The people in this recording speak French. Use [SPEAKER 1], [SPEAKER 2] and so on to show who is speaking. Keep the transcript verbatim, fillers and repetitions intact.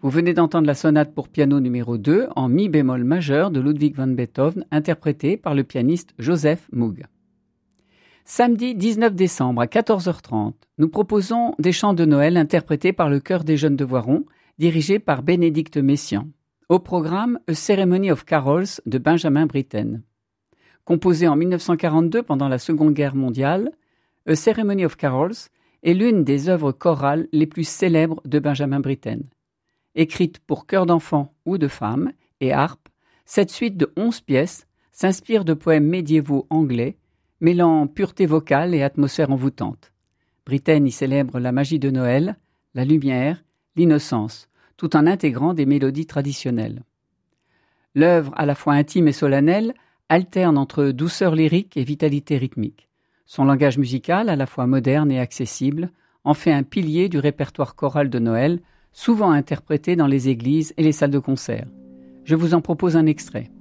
[SPEAKER 1] Vous venez d'entendre la sonate pour piano numéro deux en mi bémol majeur de Ludwig van Beethoven, interprétée par le pianiste Joseph Moog. Samedi dix-neuf décembre à quatorze heures trente, nous proposons des chants de Noël interprétés par le chœur des jeunes de Voiron, dirigé par Bénédicte Messiaen. Au programme, A Ceremony of Carols de Benjamin Britten. Composé en mille neuf cent quarante-deux pendant la Seconde Guerre mondiale, A Ceremony of Carols est l'une des œuvres chorales les plus célèbres de Benjamin Britten. Écrite pour chœur d'enfants ou de femmes et harpe, cette suite de onze pièces s'inspire de poèmes médiévaux anglais, mêlant pureté vocale et atmosphère envoûtante. Britten y célèbre la magie de Noël, la lumière, l'innocence, tout en intégrant des mélodies traditionnelles. L'œuvre, à la fois intime et solennelle, alterne entre douceur lyrique et vitalité rythmique. Son langage musical, à la fois moderne et accessible, en fait un pilier du répertoire choral de Noël, souvent interprété dans les églises et les salles de concert. Je vous en propose un extrait.